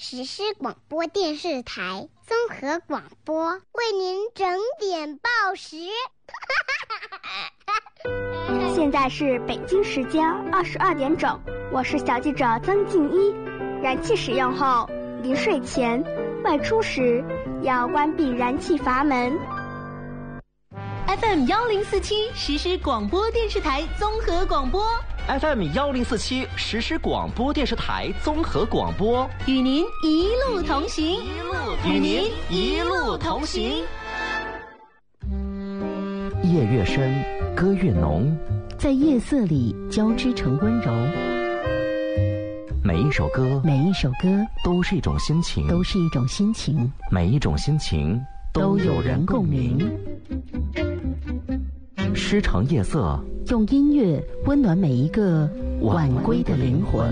实施广播电视台综合广播，为您整点报时。 现在是北京时间22点整，我是小记者曾静一。燃气使用后，临睡前、外出时要关闭燃气阀门。 FM 1047实施广播电视台综合广播。 FM 1047实施广播电视台综合广播， 与您一路同行， 与您一路同行。夜越深，歌越浓， 在夜色里交织成温柔。 每一首歌，都是一种心情，每一种心情都有人共鸣。 诗城夜色， 用音乐温暖每一个晚归的灵魂。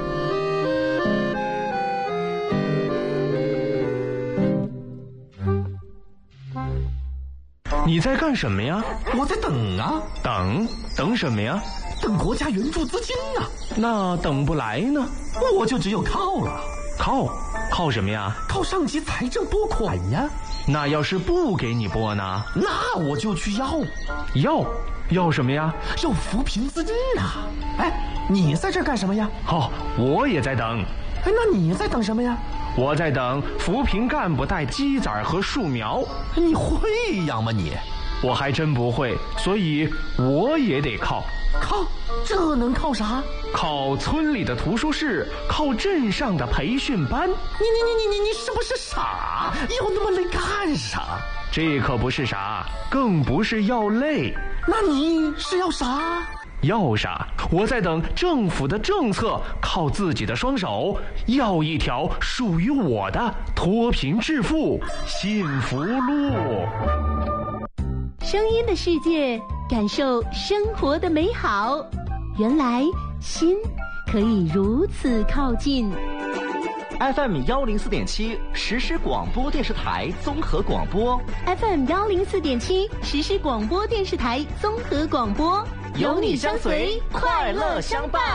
你在干什么呀？ 我在等啊。 等什么呀？ 等国家援助资金啊。 那等不来呢？ 我就只有靠了。 靠什么呀？ 靠上级财政拨款呀。 那要是不给你拨呢？ 那我就去要什么呀？ 要扶贫资金啊。哎，你在这干什么呀？ 我也在等。 哎，那你在等什么呀？ 我在等扶贫干部带鸡仔和树苗。 你会养吗你？ 我还真不会，所以我也得靠。 这能靠啥？ 靠村里的图书室，靠镇上的培训班。 你是不是傻？要那么累干啥？ 这可不是傻，更不是要累。 那你是要啥？ 要啥？我在等政府的政策，靠自己的双手，要一条属于我的脱贫致富幸福路。 声音的世界，感受生活的美好。原来心可以如此靠近。 FM 104.7实施广播电视台综合广播。 FM 104.7实施广播电视台综合广播， 有你相随，快乐相伴。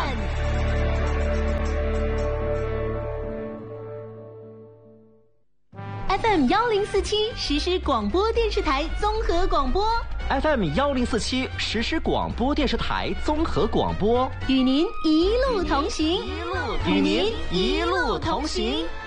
FM 1047实施广播电视台综合广播。 FM 1047实施广播电视台综合广播， 与您一路同行， 与您一路同行。